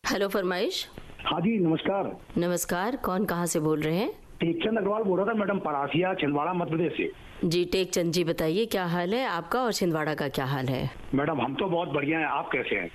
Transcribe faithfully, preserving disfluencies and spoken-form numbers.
Hello, फरमाइश। हाँ जी, नमस्कार। नमस्कार, कौन कहाँ से बोल रहे हैं? टेकचंद अग्रवाल बोल रहा था मैडम, परासिया, छिंदवाड़ा, मध्य प्रदेश से। जी टेकचंद जी, बताइए क्या हाल है आपका और छिंदवाड़ा का क्या हाल है? मैडम हम तो बहुत बढ़िया हैं, आप कैसे हैं?